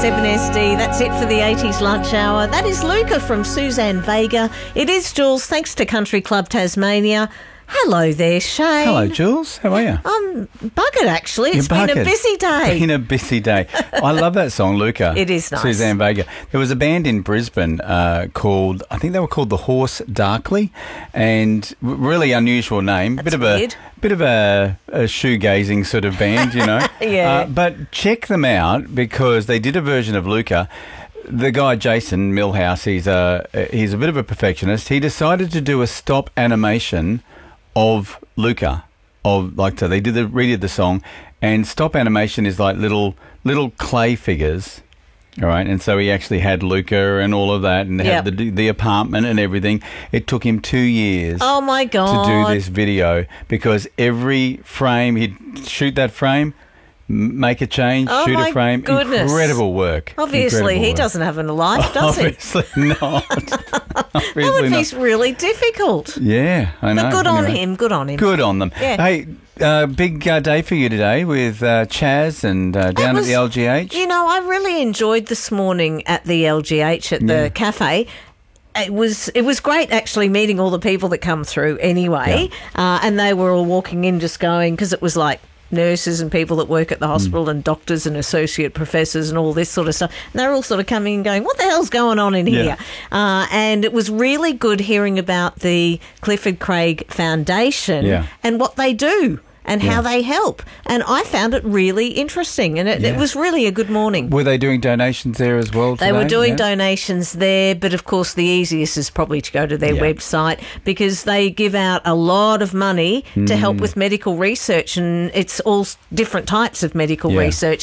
7SD. That's it for the 80s lunch hour. That is Luca from Suzanne Vega. It is Jules, thanks to Country Club Tasmania. Hello there, Shane. Hello, Jules. How are you? I'm buggered, actually. It's been a busy day. It's been a busy day. I love that song, Luca. It is nice. Suzanne Vega. There was a band in Brisbane called, I think they were called The Horse Darkly, and really unusual name. That's weird. Bit of a shoegazing sort of band, you know. Yeah. But check them out because they did a version of Luca. The guy Jason Millhouse, he's a bit of a perfectionist. He decided to do a stop animation of Luca, so they redid the song, and stop animation is like little clay figures, all right. And so he actually had Luca and all of that, and had the apartment and everything. It took him 2 years. Oh my God! To do this video because every frame he'd shoot that frame. Make a change, shoot a frame. Goodness. Incredible work. Obviously, he doesn't have a life, does he? Obviously not. That would be really difficult. Yeah, I know. But good on him. Good on him. Good on them. Yeah. Hey, big day for you today with Chaz and down at the LGH. You know, I really enjoyed this morning at the LGH at the cafe. It was great actually meeting all the people that come through anyway, and they were all walking in just going, because it was like nurses and people that work at the hospital and doctors and associate professors and all this sort of stuff. And they're all sort of coming and going, what the hell's going on in here? And it was really good hearing about the Clifford Craig Foundation and what they do and how they help. And I found it really interesting, and it was really a good morning. Were they doing donations there as well today? They were doing donations there, but of course the easiest is probably to go to their website, because they give out a lot of money to help with medical research, and it's all different types of medical research.